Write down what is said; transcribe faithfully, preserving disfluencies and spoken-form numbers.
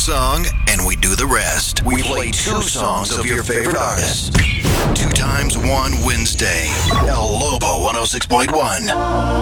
song, and we do the rest. We play two songs of your favorite artists. Two times one Wednesday. El Lobo one oh six point one.